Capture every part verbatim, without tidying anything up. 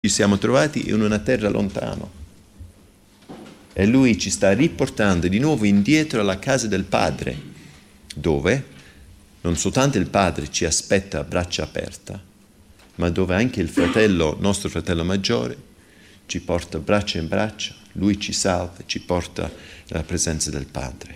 ci siamo trovati in una terra lontana. E Lui ci sta riportando di nuovo indietro alla casa del Padre, dove non soltanto il Padre ci aspetta a braccia aperte, ma dove anche il fratello, nostro fratello maggiore, ci porta braccia in braccia, Lui ci salva, ci porta nella presenza del Padre.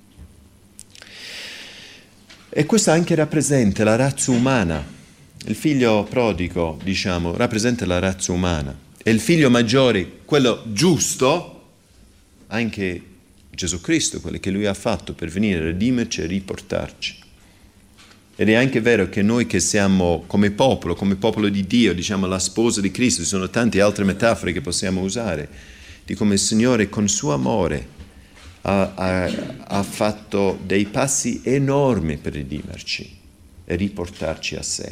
E questo anche rappresenta la razza umana. Il figlio prodigo, diciamo, rappresenta la razza umana. E il figlio maggiore, quello giusto, anche Gesù Cristo, quello che Lui ha fatto per venire a redimerci e riportarci. Ed è anche vero che noi che siamo come popolo, come popolo di Dio, diciamo la sposa di Cristo, ci sono tante altre metafore che possiamo usare, di come il Signore con suo amore ha, ha, ha fatto dei passi enormi per redimerci e riportarci a sé.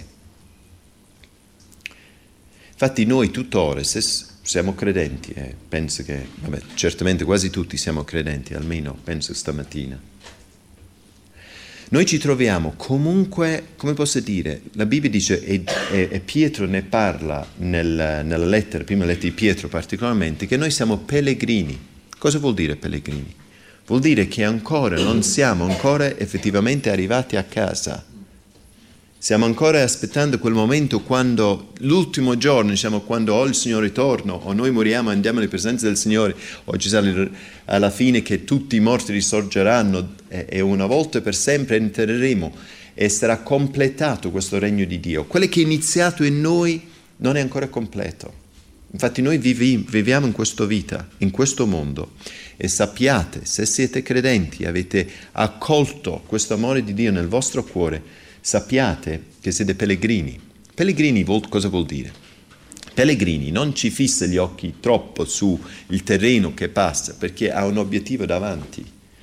Infatti noi tuttora, se siamo credenti, e eh, penso che, vabbè, certamente quasi tutti siamo credenti, almeno penso stamattina, noi ci troviamo comunque, come posso dire, la Bibbia dice, e, e, e Pietro ne parla nel, nella lettera, prima lettera di Pietro particolarmente, che noi siamo pellegrini. Cosa vuol dire pellegrini? Vuol dire che ancora non siamo ancora effettivamente arrivati a casa. Stiamo ancora aspettando quel momento quando, l'ultimo giorno, diciamo, quando o il Signore torna, o noi moriamo e andiamo alla presenza del Signore, o ci sarà alla fine che tutti i morti risorgeranno e, e una volta per sempre entreremo e sarà completato questo regno di Dio. Quello che è iniziato in noi non è ancora completo. Infatti noi vivi, viviamo in questa vita, in questo mondo, e sappiate, se siete credenti, avete accolto questo amore di Dio nel vostro cuore, sappiate che siete pellegrini. Pellegrini vuol, cosa vuol dire? Pellegrini non ci fissa gli occhi troppo sul terreno che passa, perché ha un obiettivo davanti.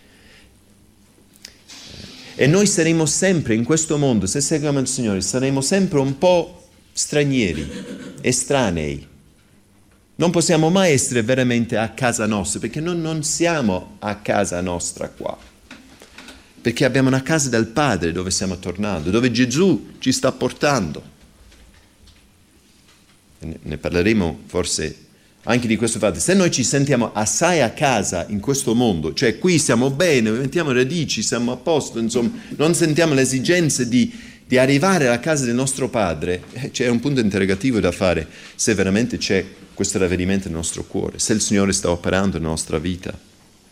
E noi saremo sempre in questo mondo, se seguiamo il Signore, saremo sempre un po' stranieri, estranei. Non possiamo mai essere veramente a casa nostra, perché noi non siamo a casa nostra qua. Perché abbiamo una casa del Padre dove stiamo tornando, dove Gesù ci sta portando. Ne parleremo forse anche di questo fatto. Se noi ci sentiamo assai a casa in questo mondo, cioè qui siamo bene, mettiamo radici, siamo a posto, insomma, non sentiamo l'esigenza di, di arrivare alla casa del nostro Padre, c'è un punto interrogativo da fare se veramente c'è questo ravvedimento nel nostro cuore, se il Signore sta operando nella nostra vita.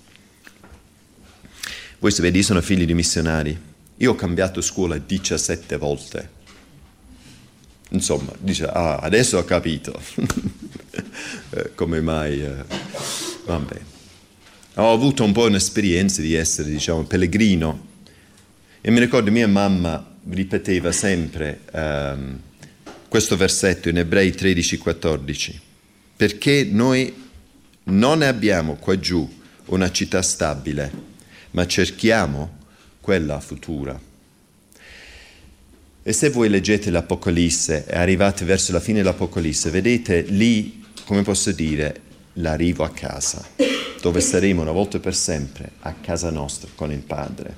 Voi sapete, io sono figlio di missionari. Io ho cambiato scuola diciassette volte. Insomma, dice, ah, adesso ho capito. Come mai? Eh, vabbè. Ho avuto un po' un'esperienza di essere, diciamo, pellegrino. E mi ricordo mia mamma ripeteva sempre um, questo versetto in Ebrei tredici quattordici. Perché noi non ne abbiamo qua giù una città stabile, ma cerchiamo quella futura. E se voi leggete l'Apocalisse e arrivate verso la fine dell'Apocalisse, vedete lì, come posso dire, l'arrivo a casa, dove saremo una volta per sempre a casa nostra con il Padre.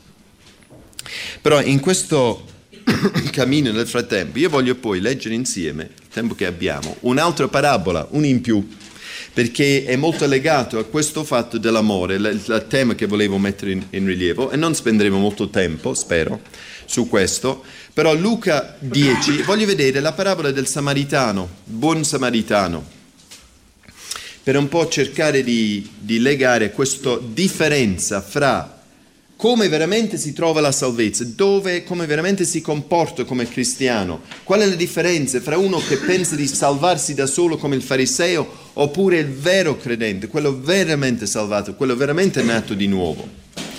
Però in questo cammino nel frattempo, io voglio poi leggere insieme, il tempo che abbiamo, un'altra parabola, un in più, perché è molto legato a questo fatto dell'amore, il, il tema che volevo mettere in, in rilievo, e non spenderemo molto tempo, spero, su questo. Però Luca dieci, voglio vedere la parabola del Samaritano, buon Samaritano, per un po' cercare di, di legare questa differenza fra come veramente si trova la salvezza, dove, come veramente si comporta come cristiano, qual è la differenza fra uno che pensa di salvarsi da solo come il fariseo oppure il vero credente, quello veramente salvato, quello veramente nato di nuovo.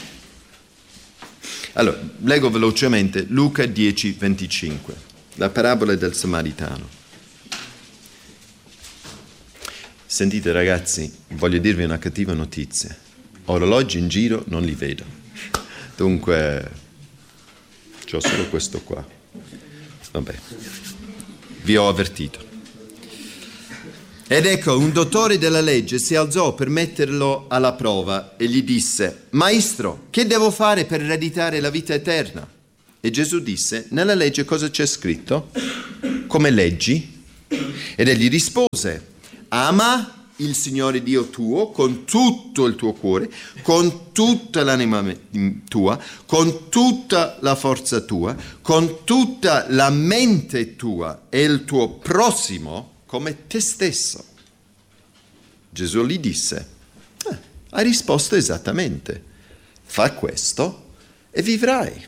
Allora, leggo velocemente Luca dieci venticinque, la parabola del Samaritano. Sentite ragazzi, voglio dirvi una cattiva notizia. Orologi in giro non li vedo. Dunque, c'ho solo questo qua. Vabbè, vi ho avvertito. Ed ecco, un dottore della legge si alzò per metterlo alla prova e gli disse: Maestro, che devo fare per ereditare la vita eterna? E Gesù disse: nella legge cosa c'è scritto? Come leggi? Ed egli rispose: ama il Signore Dio tuo con tutto il tuo cuore, con tutta l'anima tua, con tutta la forza tua, con tutta la mente tua e il tuo prossimo come te stesso. Gesù gli disse: eh, hai risposto esattamente, fa questo e vivrai.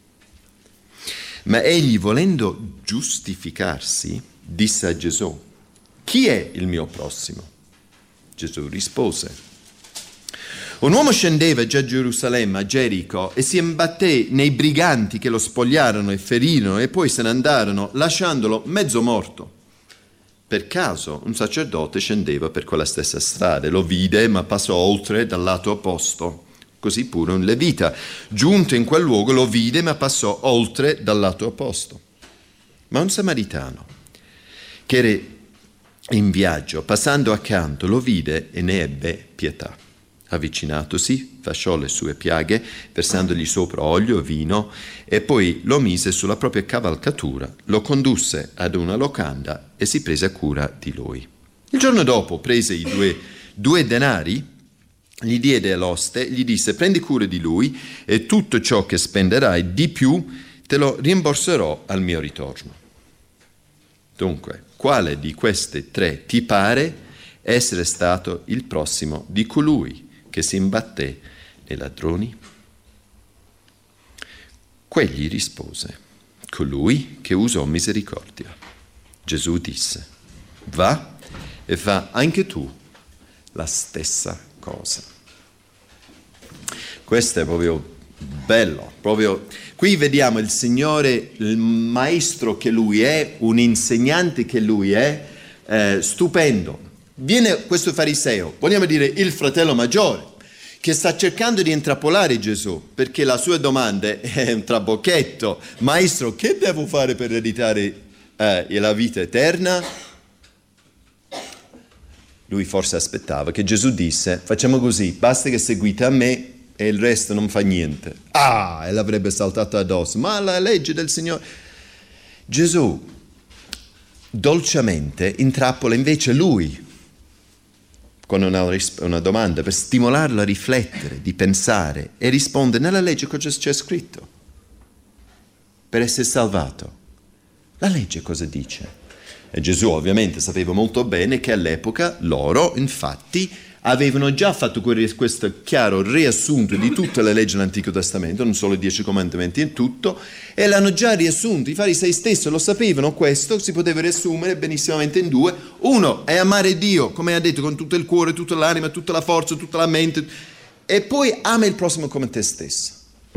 Ma egli, volendo giustificarsi, disse a Gesù: chi è il mio prossimo? Gesù rispose: un uomo scendeva già a Gerusalemme, a Gerico, e si imbatté nei briganti che lo spogliarono e ferirono e poi se ne andarono, lasciandolo mezzo morto. Per caso un sacerdote scendeva per quella stessa strada, lo vide ma passò oltre dal lato opposto. Così pure un levita, giunto in quel luogo, lo vide ma passò oltre dal lato opposto. Ma un samaritano, che era in viaggio, passando accanto, lo vide e ne ebbe pietà. Avvicinatosi, fasciò le sue piaghe, versandogli sopra olio e vino, e poi lo mise sulla propria cavalcatura, lo condusse ad una locanda e si prese a cura di lui. Il giorno dopo prese i due, due denari, gli diede l'oste, gli disse: prendi cura di lui e tutto ciò che spenderai di più te lo rimborserò al mio ritorno. Dunque, quale di queste tre ti pare essere stato il prossimo di colui che si imbatté nei ladroni? Quegli rispose: colui che usò misericordia. Gesù disse: va e fa anche tu la stessa cosa. Questo è proprio bello, proprio qui vediamo il Signore, il maestro che Lui è, un insegnante che Lui è, eh, stupendo. Viene questo fariseo, vogliamo dire il fratello maggiore, che sta cercando di intrappolare Gesù, perché la sua domanda è un trabocchetto: maestro, che devo fare per ereditare eh, la vita eterna? Lui forse aspettava che Gesù disse: facciamo così, basta che seguite a me e il resto non fa niente. Ah, e l'avrebbe saltato addosso. Ma la legge del Signore... Gesù dolcemente intrappola invece lui con una, una domanda per stimolarlo a riflettere, di pensare, e risponde: nella legge cosa c'è scritto per essere salvato? La legge cosa dice? E Gesù ovviamente sapeva molto bene che all'epoca loro infatti avevano già fatto questo chiaro riassunto di tutte le leggi dell'Antico Testamento, non solo i dieci comandamenti in tutto, e l'hanno già riassunto. I farisei stessi lo sapevano, questo si poteva riassumere benissimamente in due. Uno è amare Dio, come ha detto, con tutto il cuore, tutta l'anima, tutta la forza, tutta la mente, e poi ama il prossimo come te stesso.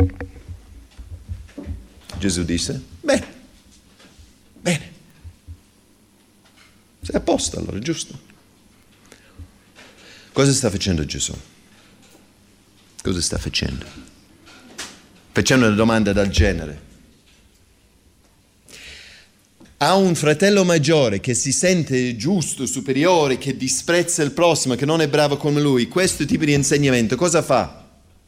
Gesù disse: bene, bene, sei a posto allora, giusto? Cosa sta facendo Gesù? Cosa sta facendo? Facendo una domanda del genere. Ha un fratello maggiore che si sente giusto, superiore, che disprezza il prossimo, che non è bravo come lui. Questo tipo di insegnamento cosa fa?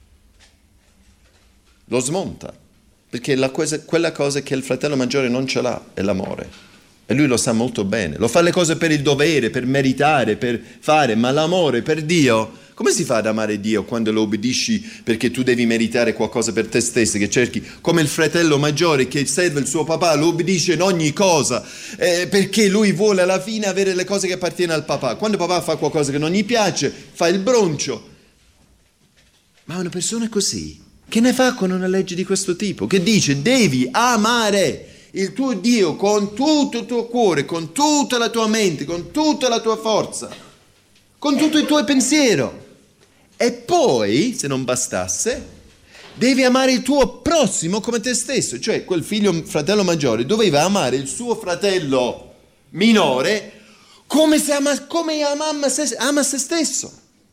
Lo smonta. Perché la cosa, quella cosa che il fratello maggiore non ce l'ha è l'amore. E lui lo sa molto bene. Lo fa le cose per il dovere, per meritare, per fare, ma l'amore per Dio, come si fa ad amare Dio quando lo obbedisci perché tu devi meritare qualcosa per te stesso, che cerchi, come il fratello maggiore che serve il suo papà, lo obbedisce in ogni cosa, eh, perché lui vuole alla fine avere le cose che appartengono al papà. Quando papà fa qualcosa che non gli piace, fa il broncio. Ma una persona così, che ne fa con una legge di questo tipo? Che dice: devi amare il tuo Dio con tutto il tuo cuore, con tutta la tua mente, con tutta la tua forza, con tutto il tuo pensiero. E poi, se non bastasse, devi amare il tuo prossimo come te stesso. Cioè, quel figlio, fratello maggiore, doveva amare il suo fratello minore come, se ama, come ama, se, ama se stesso.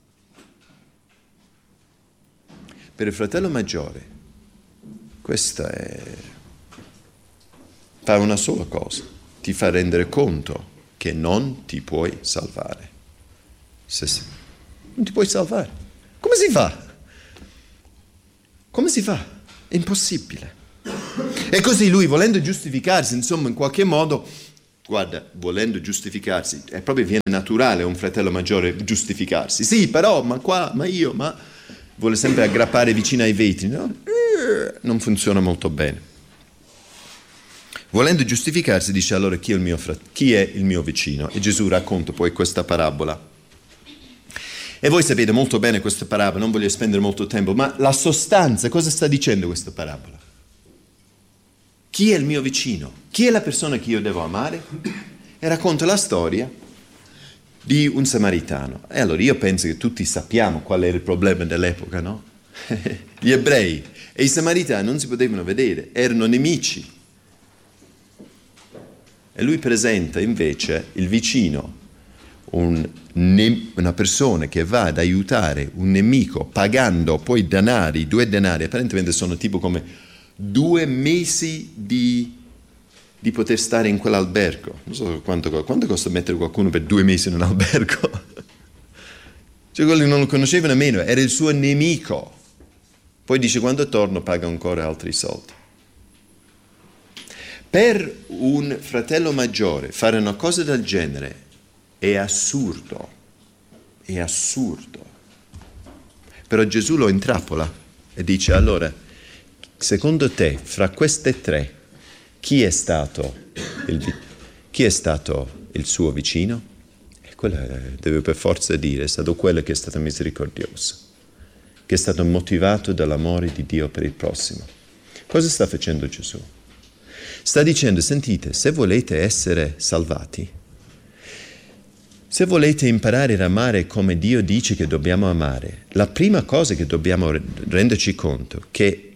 Per il fratello maggiore, questa è... fa una sola cosa: ti fa rendere conto che non ti puoi salvare. Se, se, non ti puoi salvare. Come si fa? Come si fa? È impossibile. E così lui, volendo giustificarsi, insomma, in qualche modo, guarda, volendo giustificarsi, è proprio viene naturale un fratello maggiore giustificarsi. Sì, però, ma qua, ma io, ma... vuole sempre aggrappare vicino ai vetri, no? Non funziona molto bene. Volendo giustificarsi dice allora chi è il mio, frat- chi è il mio vicino? E Gesù racconta poi questa parabola. E voi sapete molto bene questa parabola, non voglio spendere molto tempo, ma la sostanza, cosa sta dicendo questa parabola? Chi è il mio vicino? Chi è la persona che io devo amare? E racconta la storia di un samaritano. E allora io penso che tutti sappiamo qual era il problema dell'epoca, no? Gli ebrei e i samaritani non si potevano vedere, erano nemici. E lui presenta invece il vicino, un ne- una persona che va ad aiutare un nemico pagando poi denari, due denari, apparentemente sono tipo come due mesi di, di poter stare in quell'albergo. Non so quanto, quanto costa mettere qualcuno per due mesi in un albergo. Cioè quelli non lo conoscevano nemmeno, era il suo nemico. Poi dice quando torno paga ancora altri soldi. Per un fratello maggiore fare una cosa del genere è assurdo, è assurdo. Però Gesù lo intrappola e dice allora, secondo te, fra queste tre, chi è stato il, chi è stato il suo vicino? E quello deve per forza dire, è stato quello che è stato misericordioso, che è stato motivato dall'amore di Dio per il prossimo. Cosa sta facendo Gesù? Sta dicendo, sentite, se volete essere salvati, se volete imparare ad amare come Dio dice che dobbiamo amare, la prima cosa che dobbiamo renderci conto che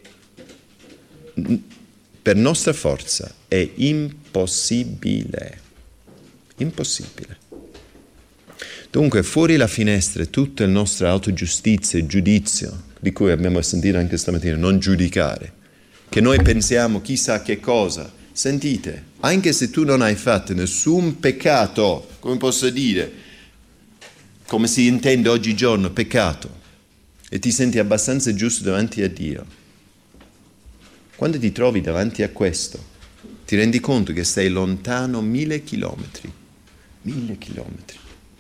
per nostra forza è impossibile, impossibile. Dunque, fuori la finestra tutta la nostra autogiustizia e giudizio, di cui abbiamo sentito anche stamattina, non giudicare, che noi pensiamo chissà che cosa. Sentite, anche se tu non hai fatto nessun peccato, come posso dire, come si intende oggigiorno, peccato, e ti senti abbastanza giusto davanti a Dio, quando ti trovi davanti a questo, ti rendi conto che sei lontano mille chilometri, mille chilometri.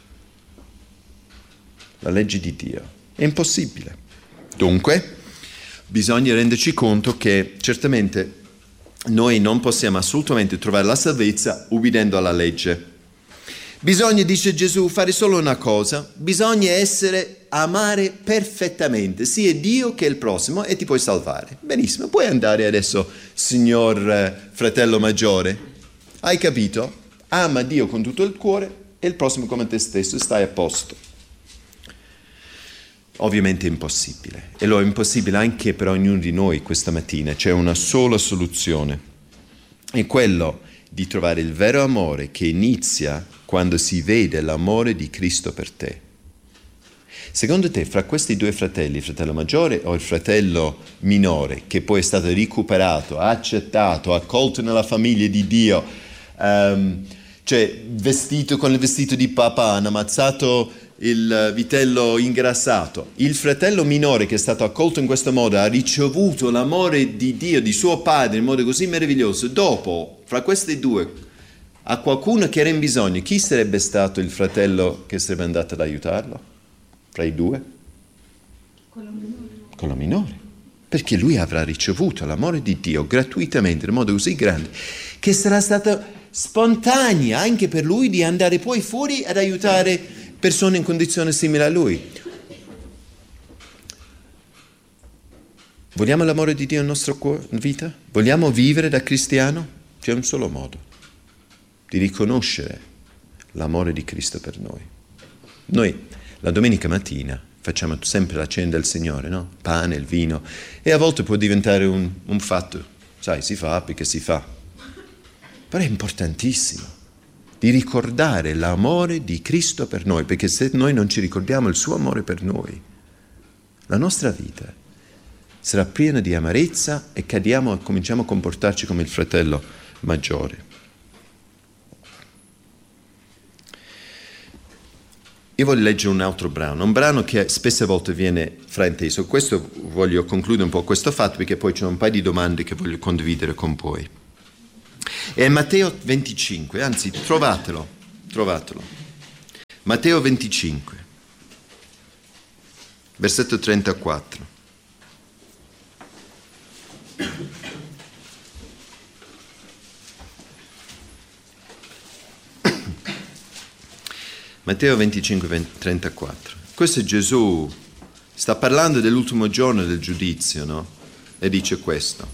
La legge di Dio è impossibile. Dunque, bisogna renderci conto che certamente noi non possiamo assolutamente trovare la salvezza ubbidendo alla legge. Bisogna, dice Gesù, fare solo una cosa, bisogna essere, amare perfettamente, sia Dio che il prossimo, e ti puoi salvare. Benissimo, puoi andare adesso, signor eh, fratello maggiore, hai capito? Ama Dio con tutto il cuore e il prossimo come te stesso, stai a posto. Ovviamente è impossibile, e lo è impossibile anche per ognuno di noi questa mattina. C'è una sola soluzione, è quello di trovare il vero amore che inizia quando si vede l'amore di Cristo per te. Secondo te, fra questi due fratelli, il fratello maggiore o il fratello minore, che poi è stato recuperato, accettato, accolto nella famiglia di Dio, um, cioè vestito con il vestito di papà, hanno ammazzato il vitello ingrassato, il fratello minore che è stato accolto in questo modo ha ricevuto l'amore di Dio, di suo padre, in modo così meraviglioso, dopo, fra questi due, a qualcuno che era in bisogno, chi sarebbe stato il fratello che sarebbe andato ad aiutarlo? Fra i due? Quello minore. Quello minore. Perché lui avrà ricevuto l'amore di Dio gratuitamente, in modo così grande, che sarà stata spontanea anche per lui di andare poi fuori ad aiutare persone in condizione simile a lui. Vogliamo l'amore di Dio nella nostra vita? Vogliamo vivere da cristiano? C'è un solo modo, di riconoscere l'amore di Cristo per noi. Noi la domenica mattina facciamo sempre la cena del Signore, no? Pane, il vino, e a volte può diventare un, un fatto, sai, si fa perché si fa. Però è importantissimo di ricordare l'amore di Cristo per noi, perché se noi non ci ricordiamo il suo amore per noi, la nostra vita sarà piena di amarezza e cadiamo e cominciamo a comportarci come il fratello maggiore. Io voglio leggere un altro brano, un brano che spesse volte viene frainteso. Questo voglio concludere un po' questo fatto, perché poi c'è un paio di domande che voglio condividere con voi. È Matteo venticinque, anzi trovatelo, trovatelo. Matteo venticinque, versetto trentaquattro. Matteo venticinque, trentaquattro. Questo è Gesù, sta parlando dell'ultimo giorno del giudizio, no? E dice questo.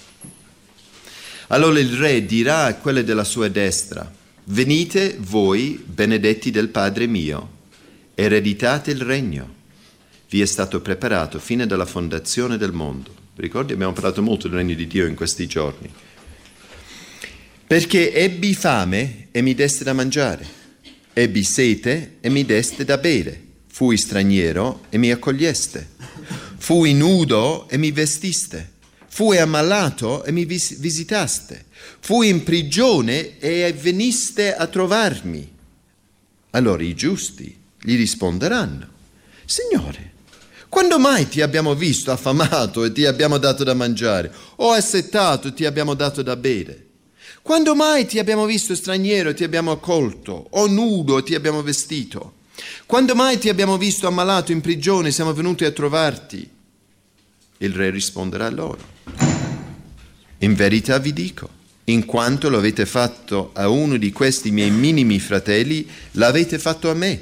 Allora il re dirà a quelli della sua destra: venite voi, benedetti del Padre mio, ereditate il regno. Vi è stato preparato fino alla fondazione del mondo. Ricordi, abbiamo parlato molto del regno di Dio in questi giorni. Perché ebbi fame e mi deste da mangiare, ebbi sete e mi deste da bere, fui straniero e mi accoglieste, fui nudo e mi vestiste, fui ammalato e mi vis- visitaste, fui in prigione e veniste a trovarmi. Allora i giusti gli risponderanno: Signore, quando mai ti abbiamo visto affamato e ti abbiamo dato da mangiare, o assetato e ti abbiamo dato da bere? Quando mai ti abbiamo visto straniero e ti abbiamo accolto, o nudo e ti abbiamo vestito? Quando mai ti abbiamo visto ammalato in prigione e siamo venuti a trovarti? Il re risponderà loro: in verità vi dico, in quanto lo avete fatto a uno di questi miei minimi fratelli, l'avete fatto a me.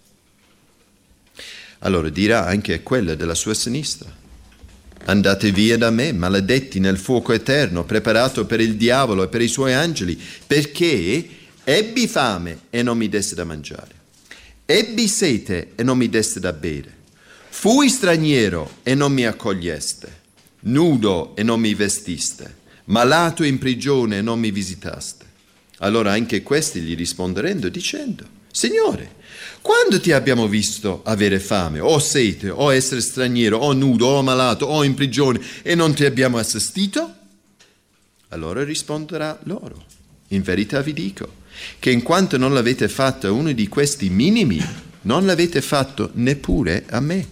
Allora dirà anche a quella della sua sinistra: andate via da me, maledetti, nel fuoco eterno, preparato per il diavolo e per i suoi angeli, perché ebbi fame e non mi deste da mangiare, ebbi sete e non mi deste da bere, fui straniero e non mi accoglieste, nudo e non mi vestiste, malato in prigione e non mi visitaste. Allora anche questi gli risponderanno dicendo: Signore, quando ti abbiamo visto avere fame, o sete, o essere straniero, o nudo, o malato, o in prigione, e non ti abbiamo assistito? Allora risponderà loro: in verità vi dico, che in quanto non l'avete fatto a uno di questi minimi, non l'avete fatto neppure a me.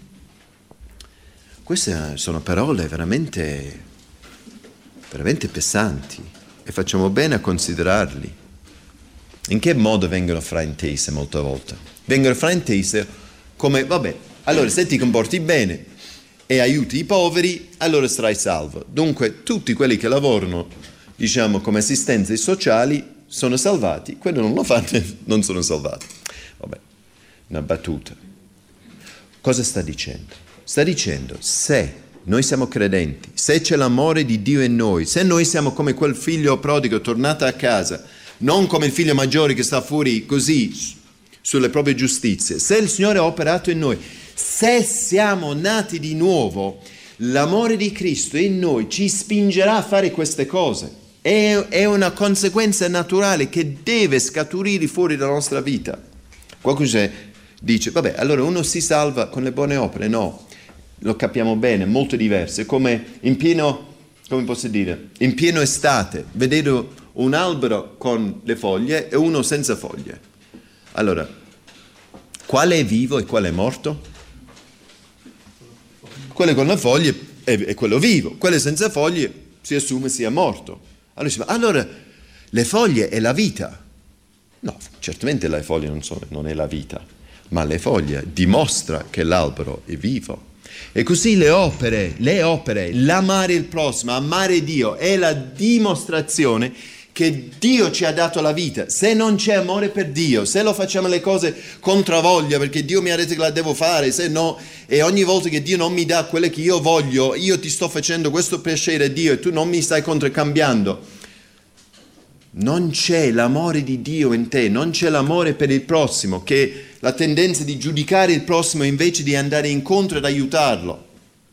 Queste sono parole veramente, veramente pesanti, e facciamo bene a considerarli. In che modo vengono fraintese molte volte? Vengono fraintese come: vabbè, allora se ti comporti bene e aiuti i poveri, allora sarai salvo. Dunque tutti quelli che lavorano, diciamo, come assistenze sociali sono salvati, quelli non lo fanno non sono salvati. Vabbè, una battuta. Cosa sta dicendo? Sta dicendo: se noi siamo credenti, se c'è l'amore di Dio in noi, se noi siamo come quel figlio prodigo tornato a casa, non come il figlio maggiore che sta fuori così sulle proprie giustizie, se il Signore ha operato in noi, se siamo nati di nuovo, l'amore di Cristo in noi ci spingerà a fare queste cose. È, è una conseguenza naturale che deve scaturire fuori dalla nostra vita. Qualcuno dice: vabbè, allora uno si salva con le buone opere. No, lo capiamo bene, molto diverso. È come in pieno, come posso dire, in pieno estate, vedere un albero con le foglie e uno senza foglie. Allora, quale è vivo e quale è morto? Quello con le foglie è, è quello vivo, quello senza foglie si assume sia morto. Allora, si dice: allora le foglie è la vita. No, certamente le foglie non, sono, non è la vita, ma le foglie dimostra che l'albero è vivo. E così le opere, le opere, l'amare il prossimo, amare Dio, è la dimostrazione che Dio ci ha dato la vita. Se non c'è amore per Dio, se lo facciamo le cose contro voglia, perché Dio mi ha detto che la devo fare, se no, e ogni volta che Dio non mi dà quelle che io voglio, io ti sto facendo questo piacere a Dio e tu non mi stai contraccambiando, non c'è l'amore di Dio in te, non c'è l'amore per il prossimo, che è la tendenza di giudicare il prossimo invece di andare incontro ed aiutarlo.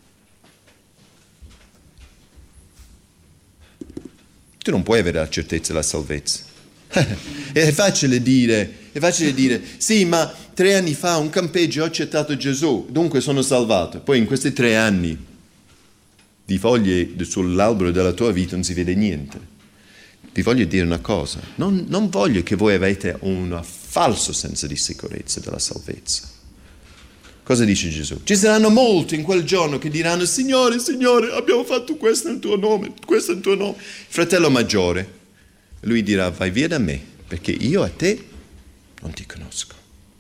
Tu non puoi avere la certezza della salvezza. È facile dire, è facile dire, sì, ma tre anni fa un campeggio ho accettato Gesù, dunque sono salvato. Poi in questi tre anni di foglie sull'albero della tua vita non si vede niente. Vi voglio dire una cosa, non, non voglio che voi avete un falso senso di sicurezza della salvezza. Cosa dice Gesù? Ci saranno molti in quel giorno che diranno: Signore, Signore, abbiamo fatto questo nel tuo nome, questo nel tuo nome. Il fratello maggiore Lui dirà: vai via da me, perché io a te non ti conosco.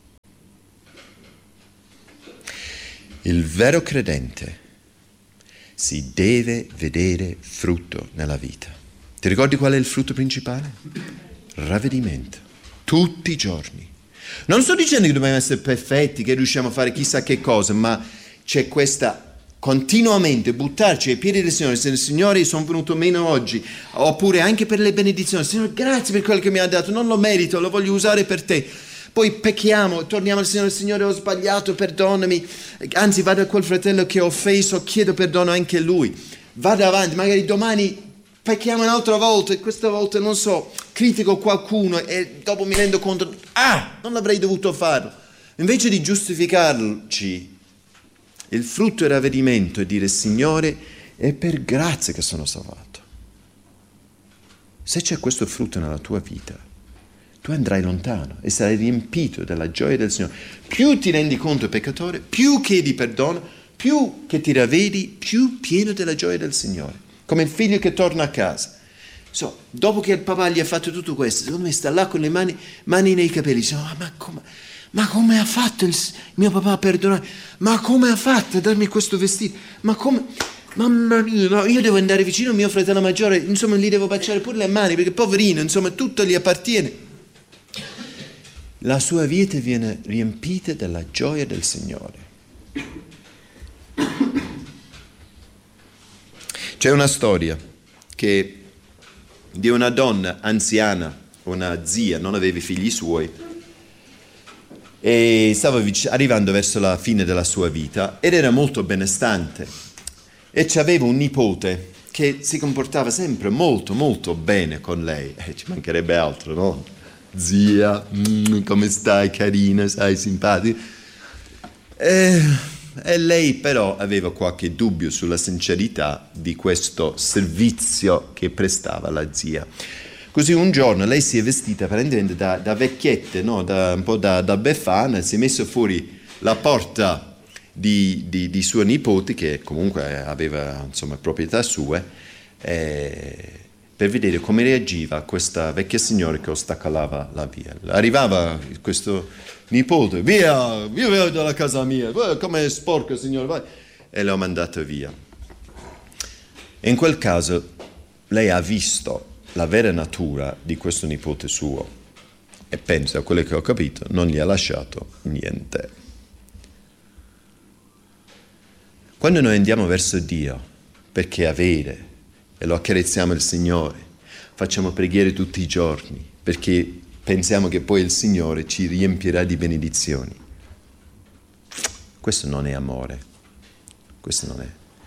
Il vero credente si deve vedere frutto nella vita. Ti ricordi qual è il frutto principale? Ravvedimento. Tutti i giorni. Non sto dicendo che dobbiamo essere perfetti, che riusciamo a fare chissà che cosa, ma c'è questa continuamente buttarci ai piedi del Signore. Se il Signore, sono venuto meno oggi, oppure anche per le benedizioni. Signore, grazie per quello che mi ha dato, non lo merito, lo voglio usare per te. Poi pecchiamo, torniamo al Signore: Signore, ho sbagliato, perdonami. Anzi, vado a quel fratello che ho offeso, chiedo perdono anche a lui. Vado avanti, magari domani pecchiamo un'altra volta, e questa volta, non so, critico qualcuno e dopo mi rendo conto: ah, non l'avrei dovuto farlo. Invece di giustificarci, il frutto è ravvedimento e dire: Signore, è per grazia che sono salvato. Se c'è questo frutto nella tua vita, tu andrai lontano e sarai riempito della gioia del Signore. Più ti rendi conto peccatore, più chiedi perdono, più che ti ravvedi, più pieno della gioia del Signore. Come il figlio che torna a casa. So, dopo che il papà gli ha fatto tutto questo, secondo me sta là con le mani, mani nei capelli. Dice: oh, ma come, ma come ha fatto il mio papà a perdonare? Ma come ha fatto a darmi questo vestito? Ma come... Mamma mia, no, io devo andare vicino al mio fratello maggiore, insomma, gli devo baciare pure le mani, perché poverino, insomma, tutto gli appartiene. La sua vita viene riempita della gioia del Signore. C'è una storia che di una donna anziana, una zia, non aveva figli suoi, e stava vic- arrivando verso la fine della sua vita ed era molto benestante, e aveva un nipote che si comportava sempre molto molto bene con lei. Eh, ci mancherebbe altro, no? Zia, mm, come stai, carina, sai, simpatica. E... E lei però aveva qualche dubbio sulla sincerità di questo servizio che prestava la zia. Così un giorno lei si è vestita praticamente da, da vecchiette, no? da, un po' da, da befana, si è messa fuori la porta di, di, di suo nipote, che comunque aveva, insomma, proprietà sue, eh, per vedere come reagiva questa vecchia signora che ostacolava la via. Arrivava questo nipote: via, via, via dalla casa mia, come è sporco, signore, vai. E l'ho mandato via. E in quel caso lei ha visto la vera natura di questo nipote suo e penso, a quello che ho capito, non gli ha lasciato niente. Quando noi andiamo verso Dio perché avere e lo accarezziamo il Signore, facciamo preghiere tutti i giorni perché pensiamo che poi il Signore ci riempirà di benedizioni. Questo non è amore. Questo non è.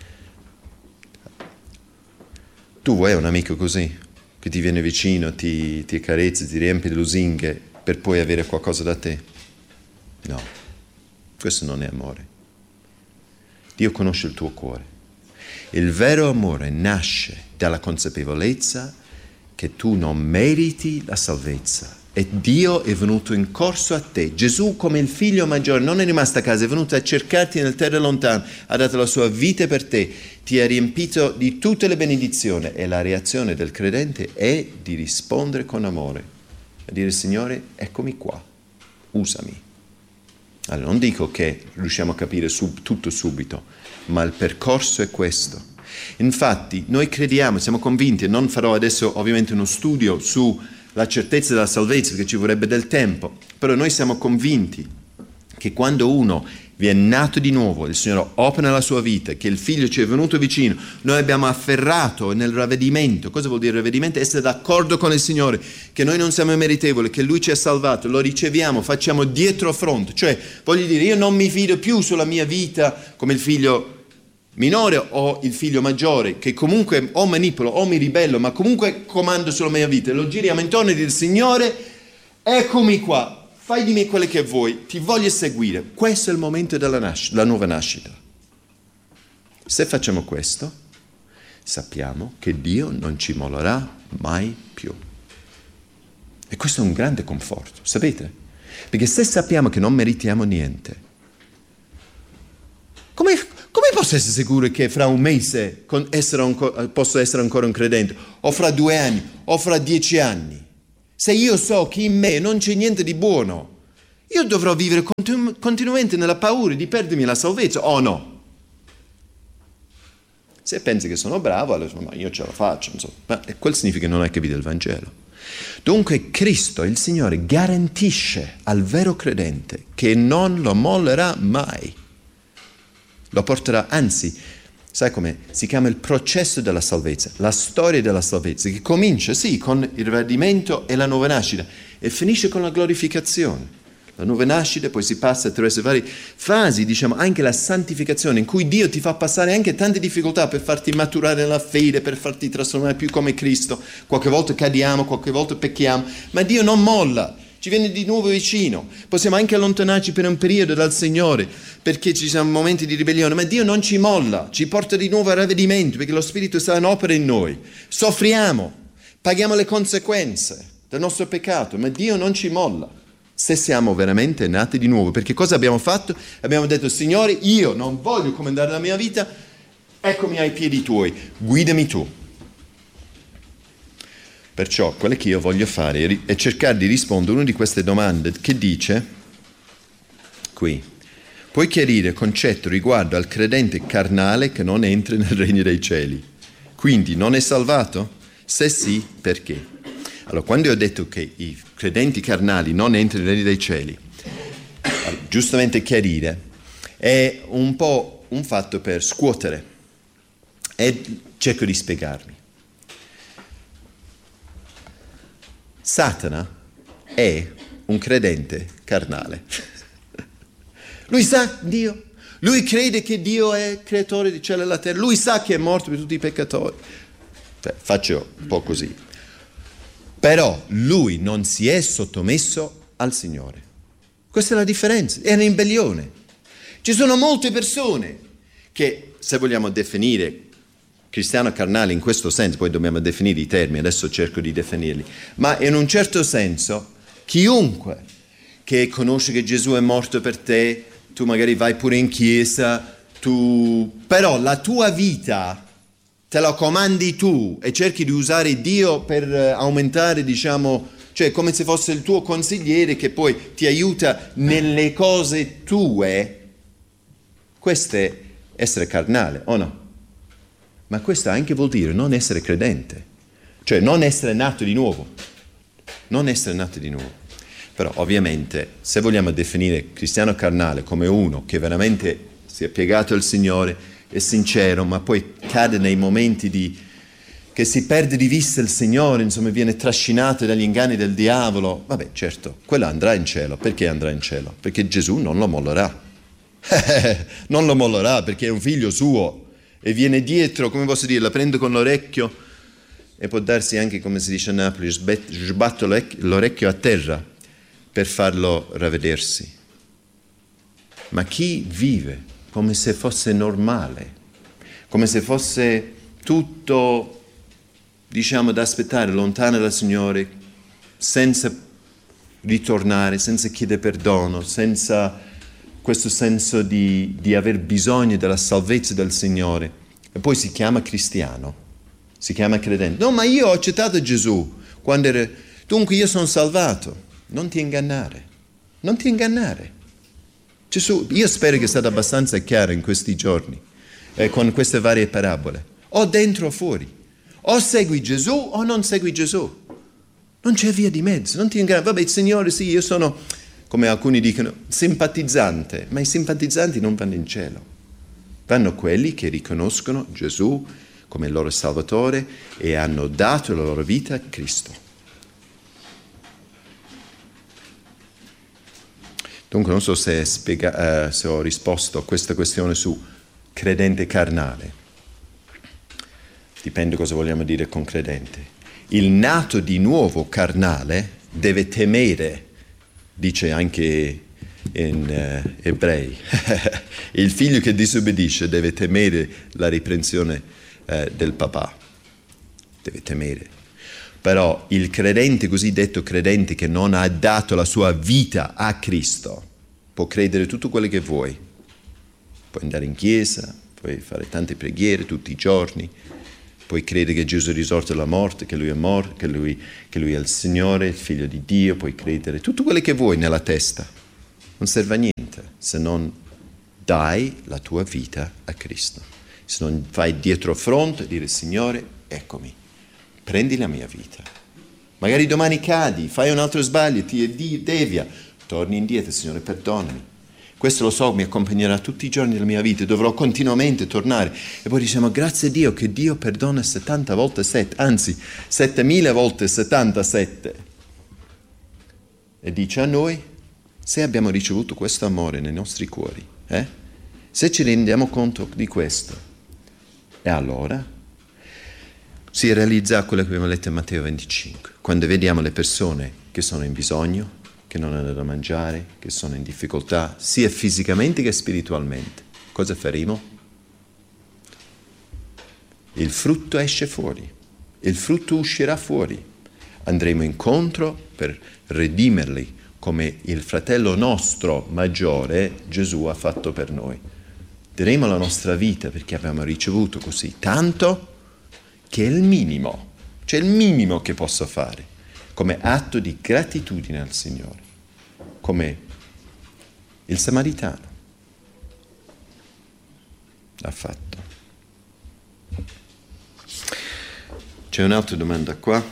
Tu vuoi un amico così, che ti viene vicino, ti, ti accarezza, ti riempie di lusinghe per poi avere qualcosa da te? No, questo non è amore. Dio conosce il tuo cuore. Il vero amore nasce dalla consapevolezza che tu non meriti la salvezza e Dio è venuto in corso a te. Gesù, come il figlio maggiore, non è rimasto a casa, è venuto a cercarti nel terra lontano, ha dato la sua vita per te, ti ha riempito di tutte le benedizioni, e la reazione del credente è di rispondere con amore, a dire: Signore, eccomi qua, usami. Allora, non dico che riusciamo a capire sub, tutto subito, ma il percorso è questo. Infatti, noi crediamo, siamo convinti, e non farò adesso ovviamente uno studio sulla certezza della salvezza, perché ci vorrebbe del tempo, però noi siamo convinti che quando uno viene nato di nuovo, il Signore opera la sua vita, che il Figlio ci è venuto vicino, noi abbiamo afferrato nel ravvedimento. Cosa vuol dire ravvedimento? Essere d'accordo con il Signore, che noi non siamo meritevoli, che Lui ci ha salvato, lo riceviamo, facciamo dietro fronte. Cioè, voglio dire, io non mi fido più sulla mia vita come il figlio minore o il figlio maggiore, che comunque o manipolo o mi ribello, ma comunque comando sulla mia vita. Lo giriamo intorno e dire: Signore, eccomi qua. Fai di me quello che vuoi, ti voglio seguire. Questo è il momento della nasc- la nuova nascita. Se facciamo questo, sappiamo che Dio non ci mollerà mai più. E questo è un grande conforto, sapete? Perché se sappiamo che non meritiamo niente, come, come posso essere sicuro che fra un mese essere ancora, posso essere ancora un credente, o fra due anni, o fra dieci anni? Se io so che in me non c'è niente di buono, io dovrò vivere continu- continuamente nella paura di perdermi la salvezza, o no? Se pensi che sono bravo, allora ma io ce la faccio, insomma. Ma quel significa che non hai capito il Vangelo. Dunque Cristo, il Signore, garantisce al vero credente che non lo mollerà mai. Lo porterà, anzi, sai come si chiama il processo della salvezza, la storia della salvezza, che comincia, sì, con il ravvedimento e la nuova nascita e finisce con la glorificazione. La nuova nascita, poi si passa attraverso varie fasi, diciamo, anche la santificazione, in cui Dio ti fa passare anche tante difficoltà per farti maturare nella fede, per farti trasformare più come Cristo. Qualche volta cadiamo, qualche volta pecchiamo, ma Dio non molla, ci viene di nuovo vicino. Possiamo anche allontanarci per un periodo dal Signore, perché ci sono momenti di ribellione, ma Dio non ci molla, ci porta di nuovo al ravvedimento, perché lo Spirito sta in opera in noi. Soffriamo, paghiamo le conseguenze del nostro peccato, ma Dio non ci molla. Se siamo veramente nati di nuovo, perché cosa abbiamo fatto? Abbiamo detto, Signore, io non voglio comandare la mia vita, eccomi ai piedi tuoi, guidami tu. Perciò quello che io voglio fare è cercare di rispondere a una di queste domande che dice, qui, puoi chiarire il concetto riguardo al credente carnale che non entra nel regno dei cieli? Quindi non è salvato? Se sì, perché? Allora, quando ho detto che i credenti carnali non entrano nel regno dei cieli, giustamente chiarire, è un po' un fatto per scuotere e cerco di spiegarmi. Satana è un credente carnale. Lui sa Dio, lui crede che Dio è creatore di cielo e la terra, lui sa che è morto per tutti i peccatori. Cioè, faccio un po' così. Però lui non si è sottomesso al Signore. Questa è la differenza, è una ribellione. Ci sono molte persone che, se vogliamo definire cristiano carnale in questo senso, poi dobbiamo definire i termini, adesso cerco di definirli, ma in un certo senso, chiunque che conosce che Gesù è morto per te, tu magari vai pure in chiesa, tu... però la tua vita te la comandi tu e cerchi di usare Dio per aumentare, diciamo, cioè come se fosse il tuo consigliere che poi ti aiuta nelle cose tue, questo è essere carnale, o no? Ma questo anche vuol dire non essere credente, cioè non essere nato di nuovo, non essere nato di nuovo. Però ovviamente se vogliamo definire cristiano carnale come uno che veramente si è piegato al Signore, è sincero, ma poi cade nei momenti di che si perde di vista il Signore, insomma viene trascinato dagli inganni del diavolo, vabbè certo, quello andrà in cielo. Perché andrà in cielo? Perché Gesù non lo mollerà. Non lo mollerà perché è un figlio suo e viene dietro, come posso dire, la prende con l'orecchio e può darsi anche, come si dice a Napoli, sbatto l'orecchio a terra per farlo ravvedersi. Ma chi vive come se fosse normale, come se fosse tutto, diciamo, da aspettare, lontano dal Signore, senza ritornare, senza chiedere perdono, senza questo senso di, di aver bisogno della salvezza del Signore. E poi si chiama cristiano, si chiama credente. No, ma io ho accettato Gesù quando ero... Dunque io sono salvato. Non ti ingannare, non ti ingannare. Gesù, io spero che è stato abbastanza chiaro in questi giorni, eh, con queste varie parabole, o dentro o fuori, o segui Gesù o non segui Gesù, non c'è via di mezzo, non ti inganni, vabbè Signore sì, io sono, come alcuni dicono, simpatizzante, ma i simpatizzanti non vanno in cielo, vanno quelli che riconoscono Gesù come il loro Salvatore e hanno dato la loro vita a Cristo. Dunque non so se, spiega, uh, se ho risposto a questa questione su credente carnale. Dipende cosa vogliamo dire con credente. Il nato di nuovo carnale deve temere, dice anche in uh, Ebrei. Il figlio che disobbedisce deve temere la riprensione uh, del papà. Deve temere. Però il credente, cosiddetto credente, che non ha dato la sua vita a Cristo, può credere tutto quello che vuoi. Puoi andare in chiesa, puoi fare tante preghiere tutti i giorni, puoi credere che Gesù è risorto dalla morte, che Lui è morto, che Lui, che Lui è il Signore, il Figlio di Dio, puoi credere tutto quello che vuoi nella testa. Non serve a niente se non dai la tua vita a Cristo. Se non fai dietro fronte e dire Signore, eccomi, prendi la mia vita. Magari domani cadi, fai un altro sbaglio, ti devia, torni indietro, Signore, perdonami. Questo lo so, mi accompagnerà tutti i giorni della mia vita, dovrò continuamente tornare. E poi diciamo, grazie a Dio che Dio perdona settanta volte sette, anzi, settemila volte settantasette. E dice a noi, se abbiamo ricevuto questo amore nei nostri cuori, eh? se ci rendiamo conto di questo, e allora si realizza quello che abbiamo letto in Matteo venticinque, quando vediamo le persone che sono in bisogno, che non hanno da mangiare, che sono in difficoltà, sia fisicamente che spiritualmente. Cosa faremo? Il frutto esce fuori, il frutto uscirà fuori. Andremo incontro per redimerli come il fratello nostro maggiore Gesù ha fatto per noi. Daremo la nostra vita perché abbiamo ricevuto così tanto che è il minimo, cioè il minimo che posso fare, come atto di gratitudine al Signore, come il Samaritano ha fatto. C'è un'altra domanda qua.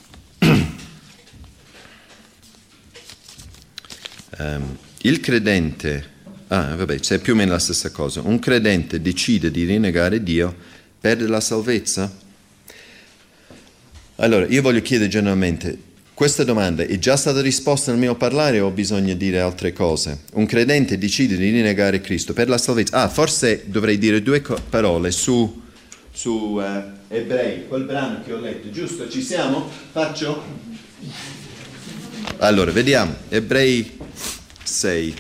um, il credente, ah vabbè, c'è più o meno la stessa cosa. Un credente decide di rinnegare Dio, perde la salvezza? Allora, io voglio chiedere generalmente, questa domanda è già stata risposta nel mio parlare o ho bisogno di dire altre cose? Un credente decide di rinnegare Cristo per la salvezza. Ah, forse dovrei dire due co- parole su, su uh, Ebrei, quel brano che ho letto, giusto? Ci siamo? Faccio? Allora, vediamo. Ebrei sei.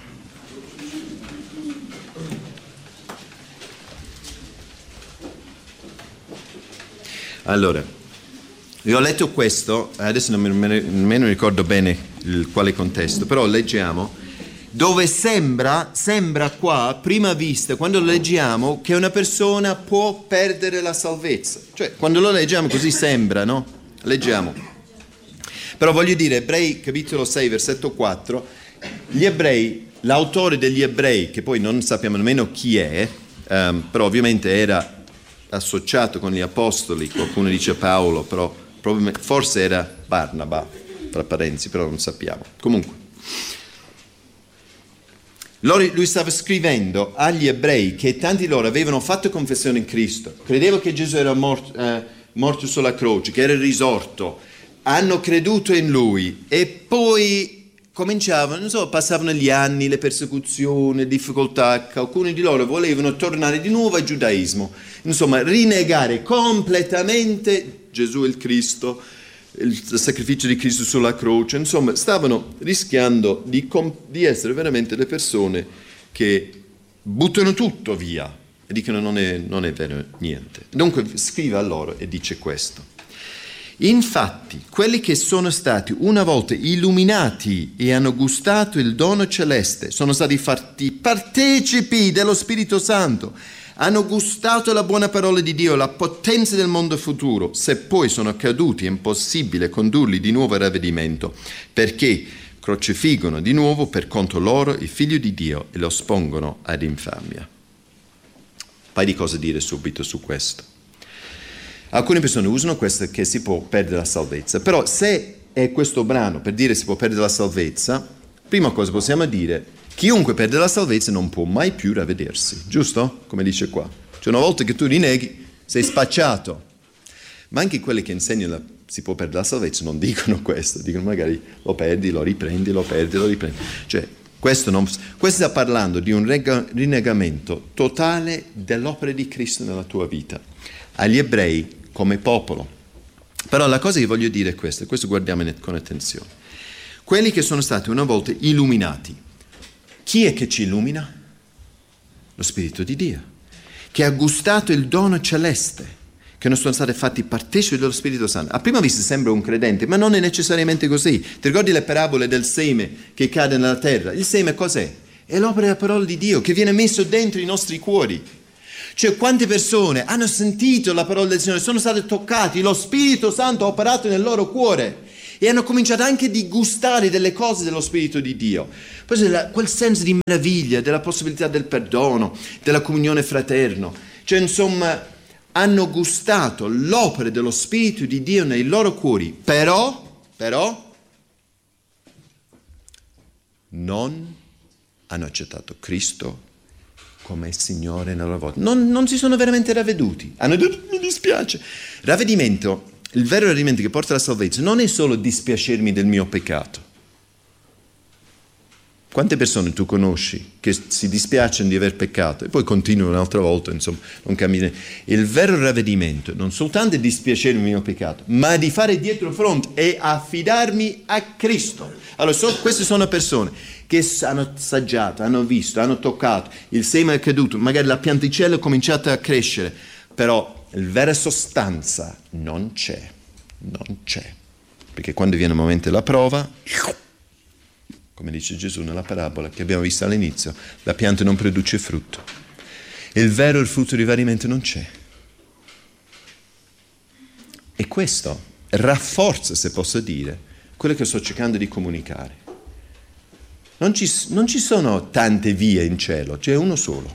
Allora, io ho letto questo, adesso non me ne, nemmeno ricordo bene il quale contesto, però leggiamo, dove sembra, sembra qua, a prima vista, quando lo leggiamo, che una persona può perdere la salvezza. Cioè, quando lo leggiamo così sembra, no? Leggiamo. Però voglio dire, Ebrei capitolo sei, versetto quattro, gli ebrei, l'autore degli ebrei, che poi non sappiamo nemmeno chi è, um, però ovviamente era associato con gli apostoli, qualcuno dice Paolo, però forse era Barnaba, tra parentesi, però non sappiamo. Comunque, lui stava scrivendo agli ebrei che tanti loro avevano fatto confessione in Cristo, credevano che Gesù era morto, eh, morto sulla croce, che era risorto, hanno creduto in Lui e poi cominciavano, non so, passavano gli anni, le persecuzioni, le difficoltà, alcuni di loro volevano tornare di nuovo al giudaismo, insomma, rinnegare completamente Gesù il Cristo, il sacrificio di Cristo sulla croce, insomma, stavano rischiando di, comp- di essere veramente le persone che buttano tutto via e dicono non è, non è vero niente. Dunque scrive a loro e dice questo. Infatti, quelli che sono stati una volta illuminati e hanno gustato il dono celeste, sono stati fatti partecipi dello Spirito Santo, hanno gustato la buona parola di Dio, la potenza del mondo futuro. Se poi sono caduti, è impossibile condurli di nuovo al ravvedimento, perché crocifiggono di nuovo per conto loro il Figlio di Dio e lo espongono ad infamia. Un paio di cose dire subito su questo. Alcune persone usano questo che si può perdere la salvezza, però se è questo brano per dire si può perdere la salvezza, prima cosa possiamo dire, chiunque perde la salvezza non può mai più ravvedersi, giusto? Come dice qua. Cioè una volta che tu rinneghi, sei spacciato. Ma anche quelli che insegnano che si può perdere la salvezza non dicono questo, dicono magari lo perdi, lo riprendi, lo perdi, lo riprendi. Cioè questo, non, questo sta parlando di un rega, rinnegamento totale dell'opera di Cristo nella tua vita. Agli ebrei come popolo. Però la cosa che voglio dire è questa, questo guardiamo con attenzione. Quelli che sono stati una volta illuminati, chi è che ci illumina? Lo Spirito di Dio, che ha gustato il dono celeste, che non sono stati fatti partecipi dello Spirito Santo. A prima vista sembra un credente, ma non è necessariamente così. Ti ricordi le parabole del seme che cade nella terra? Il seme cos'è? È l'opera della parola di Dio che viene messo dentro i nostri cuori. Cioè, quante persone hanno sentito la parola del Signore, sono state toccate, lo Spirito Santo ha operato nel loro cuore e hanno cominciato anche a gustare delle cose dello Spirito di Dio. Poi c'è quel senso di meraviglia, della possibilità del perdono, della comunione fraterna. Cioè, insomma, hanno gustato l'opera dello Spirito di Dio nei loro cuori, però, però, non hanno accettato Cristo come Signore nella loro vita. Non, non si sono veramente ravveduti. Hanno detto, mi dispiace. Ravvedimento, il vero ravvedimento che porta alla salvezza, non è solo dispiacermi del mio peccato. Quante persone tu conosci che si dispiacciono di aver peccato e poi continuano un'altra volta, insomma, non camminano. Il vero ravvedimento non soltanto è dispiacermi del mio peccato, ma di fare dietro fronte e affidarmi a Cristo. Allora, so, queste sono persone che hanno assaggiato, hanno visto, hanno toccato, il seme è caduto, magari la pianticella è cominciata a crescere, però la vera sostanza non c'è, non c'è. Perché quando viene il momento della prova, come dice Gesù nella parabola che abbiamo visto all'inizio, la pianta non produce frutto. Il vero il frutto di ravvedimento non c'è. E questo rafforza, se posso dire, quello che sto cercando di comunicare. Non ci, non ci sono tante vie in cielo, c'è uno solo.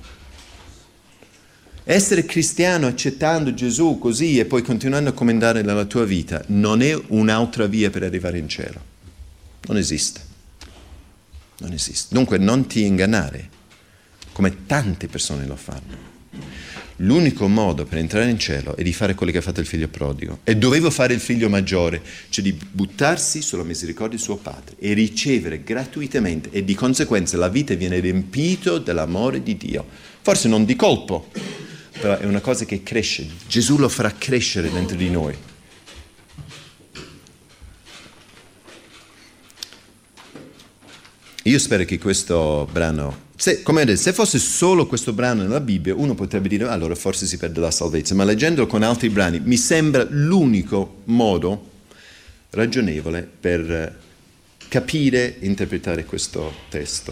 Essere cristiano accettando Gesù così e poi continuando a comandare nella tua vita non è un'altra via per arrivare in cielo. Non esiste. Non esiste. Dunque non ti ingannare, come tante persone lo fanno. L'unico modo per entrare in cielo è di fare quello che ha fatto il figlio prodigo. E doveva fare il figlio maggiore, cioè di buttarsi sulla misericordia di suo padre e ricevere gratuitamente, e di conseguenza la vita viene riempita dell'amore di Dio. Forse non di colpo, però è una cosa che cresce. Gesù lo farà crescere dentro di noi. Io spero che questo brano, se, come detto, se fosse solo questo brano nella Bibbia, uno potrebbe dire, allora forse si perde la salvezza, ma leggendolo con altri brani mi sembra l'unico modo ragionevole per capire e interpretare questo testo.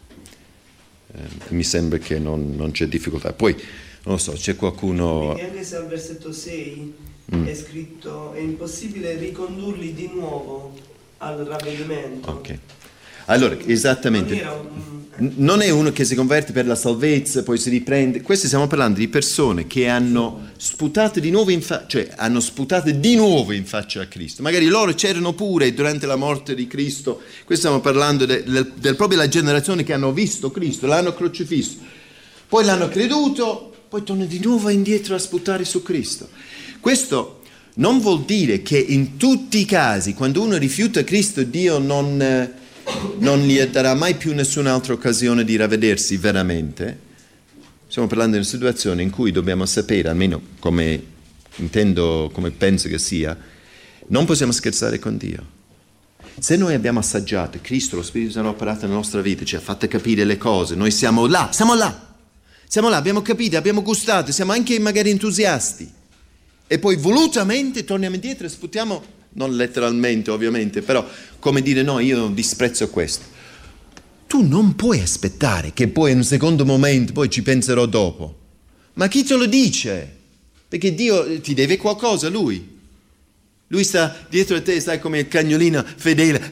Eh, mi sembra che non, non c'è difficoltà. Poi, non lo so, c'è qualcuno... E anche se al versetto sei mm. è scritto, è impossibile ricondurli di nuovo al ravvedimento. Ok. Allora, esattamente, non è uno che si converte per la salvezza, poi si riprende. Questi stiamo parlando di persone che hanno sputato di nuovo in faccia, cioè hanno sputato di nuovo in faccia a Cristo. Magari loro c'erano pure durante la morte di Cristo. Qui stiamo parlando del de, de, proprio la generazione che hanno visto Cristo, l'hanno crocifisso, poi l'hanno creduto, poi tornano di nuovo indietro a sputare su Cristo. Questo non vuol dire che in tutti i casi, quando uno rifiuta Cristo, Dio non... non gli darà mai più nessun'altra occasione di ravvedersi veramente. Stiamo parlando di una situazione in cui dobbiamo sapere, almeno come intendo, come penso che sia, non possiamo scherzare con Dio. Se noi abbiamo assaggiato Cristo, lo Spirito Santo ha operato nella nostra vita, ci ha fatto capire le cose, noi siamo là, siamo là, siamo là, abbiamo capito, abbiamo gustato, siamo anche magari entusiasti, e poi volutamente torniamo indietro e sputiamo, non letteralmente ovviamente, però come dire no, io disprezzo questo. Tu non puoi aspettare che poi in un secondo momento, poi ci penserò dopo. Ma chi te lo dice? Perché Dio ti deve qualcosa, Lui. Lui sta dietro a te, stai come il cagnolino fedele.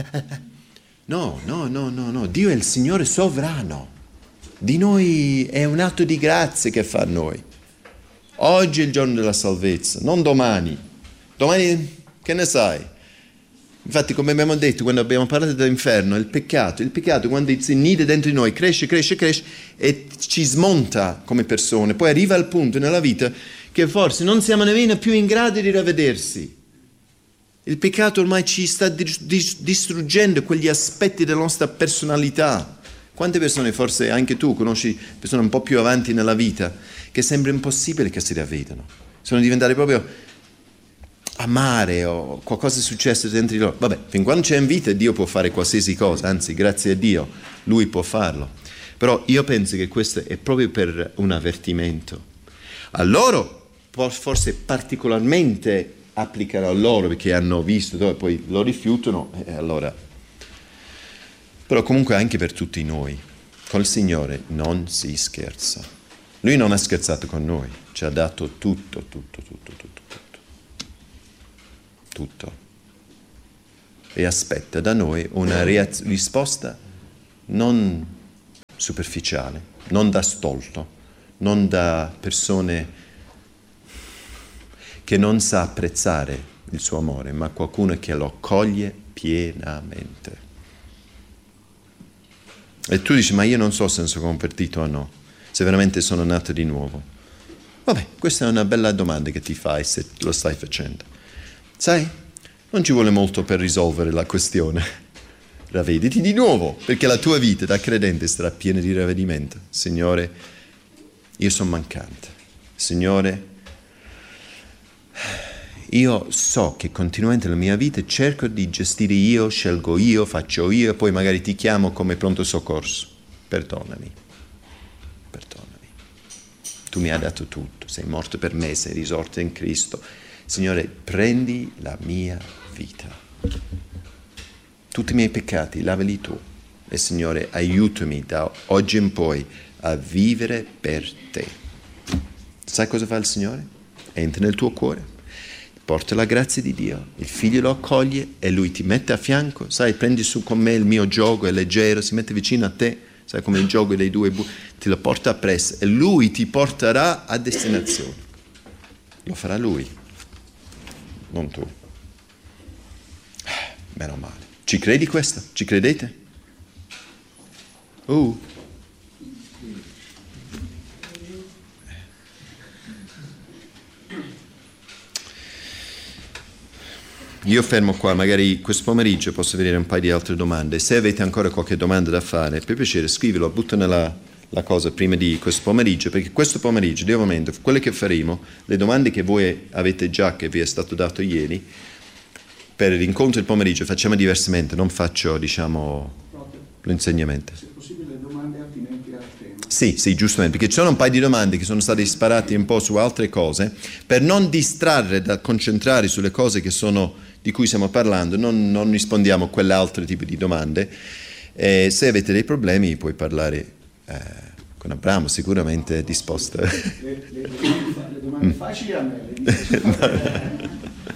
No, no, no, no, no. Dio è il Signore sovrano. Di noi è un atto di grazia che fa a noi. Oggi è il giorno della salvezza, non domani. Domani... che ne sai? Infatti, come abbiamo detto quando abbiamo parlato dell'inferno, il peccato, il peccato quando si innide dentro di noi, cresce, cresce, cresce e ci smonta come persone. Poi arriva al punto nella vita che forse non siamo nemmeno più in grado di ravvedersi. Il peccato ormai ci sta distruggendo quegli aspetti della nostra personalità. Quante persone, forse anche tu conosci persone un po' più avanti nella vita, che sembra impossibile che si ravvedano. Sono diventate proprio... amare o qualcosa è successo dentro di loro. Vabbè, fin quando c'è in vita Dio può fare qualsiasi cosa, anzi grazie a Dio Lui può farlo. Però io penso che questo è proprio per un avvertimento. A loro forse particolarmente applicano a loro perché hanno visto e poi lo rifiutano e allora. Però comunque anche per tutti noi, col Signore non si scherza. Lui non ha scherzato con noi, ci ha dato tutto, tutto, tutto, tutto, tutto. Tutto. E aspetta da noi una reaz- risposta non superficiale, non da stolto, non da persone che non sa apprezzare il suo amore, ma qualcuno che lo accoglie pienamente. E tu dici, ma io non so se sono convertito o no, se veramente sono nato di nuovo. Vabbè, questa è una bella domanda che ti fai se lo stai facendo. Sai, non ci vuole molto per risolvere la questione. Ravvediti di nuovo, perché la tua vita da credente sarà piena di ravvedimento. Signore, io sono mancante. Signore, io so che continuamente nella mia vita cerco di gestire io, scelgo io, faccio io, e poi magari ti chiamo come pronto soccorso. Perdonami, perdonami. Tu mi hai dato tutto, sei morto per me, sei risorto in Cristo. Signore, prendi la mia vita. Tutti i miei peccati, lavali tu. E Signore, aiutami da oggi in poi a vivere per te. Sai cosa fa il Signore? Entra nel tuo cuore. Porta la grazia di Dio, il figlio lo accoglie e lui ti mette a fianco, sai, prendi su con me il mio gioco, è leggero, si mette vicino a te, sai, come il gioco dei due bu- ti lo porta appresso e lui ti porterà a destinazione. Lo farà lui, non tu. Meno male. Ci credi questo? Ci credete? Uh. Io fermo qua, magari questo pomeriggio posso vedere un paio di altre domande. Se avete ancora qualche domanda da fare, per piacere scrivilo, butta nella la cosa prima di questo pomeriggio, perché questo pomeriggio, di momento, quello che faremo, le domande che voi avete già, che vi è stato dato ieri, per l'incontro del pomeriggio facciamo diversamente, non faccio, diciamo, l'insegnamento. Se possibile, domande attinenti al tema. Sì, sì, giustamente, perché ci sono un paio di domande che sono state sparate un po' su altre cose, per non distrarre da concentrare sulle cose che sono di cui stiamo parlando, non, non rispondiamo a quell'altro tipo di domande. E se avete dei problemi puoi parlare eh, con Abramo, sicuramente è disposto. Le, le, le domande, le domande mm. facili a me. Le difficili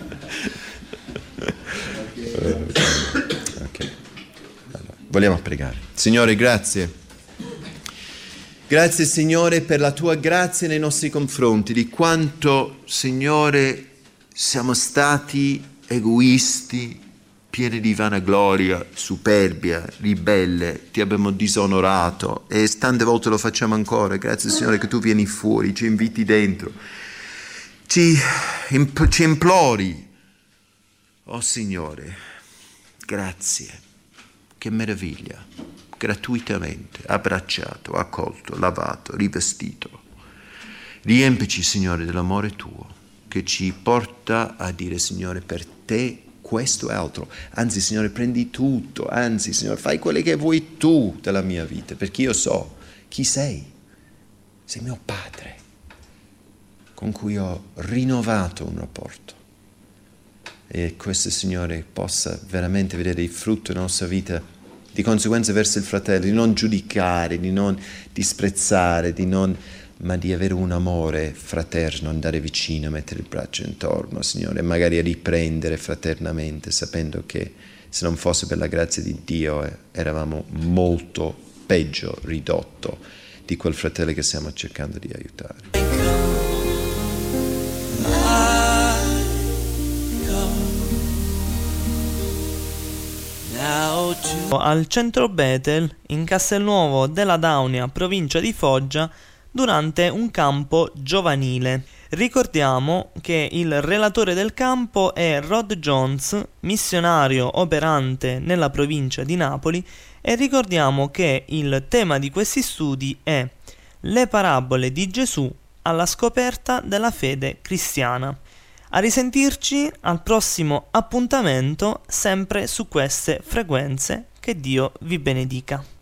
okay. Okay. Allora, vogliamo pregare. Signore, grazie. Grazie, Signore, per la tua grazia nei nostri confronti, di quanto, Signore, siamo stati egoisti, pieni di vanagloria, superbia, ribelle, ti abbiamo disonorato e tante volte lo facciamo ancora. Grazie, Signore, che tu vieni fuori, ci inviti dentro, ci, imp- ci implori. Oh Signore, grazie, che meraviglia, gratuitamente, abbracciato, accolto, lavato, rivestito. Riempici, Signore, dell'amore tuo, che ci porta a dire, Signore, per te questo e altro. Anzi, Signore, prendi tutto. Anzi, Signore, fai quello che vuoi tu della mia vita, perché io so chi sei. Sei mio Padre, con cui ho rinnovato un rapporto. E questo, Signore, possa veramente vedere il frutto della nostra vita, di conseguenza verso il fratello, di non giudicare, di non disprezzare, di non... ma di avere un amore fraterno, andare vicino, mettere il braccio intorno, Signore, e magari riprendere fraternamente, sapendo che se non fosse per la grazia di Dio eh, eravamo molto peggio ridotto di quel fratello che stiamo cercando di aiutare. Al centro Bethel, in Castelnuovo della Daunia, provincia di Foggia, durante un campo giovanile. Ricordiamo che il relatore del campo è Rod Jones, missionario operante nella provincia di Napoli, e ricordiamo che il tema di questi studi è le parabole di Gesù alla scoperta della fede cristiana. A risentirci al prossimo appuntamento, sempre su queste frequenze. Che Dio vi benedica.